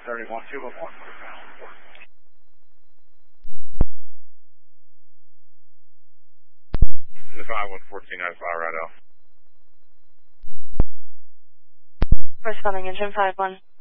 31201. The 511495 right out. Responding engine 51.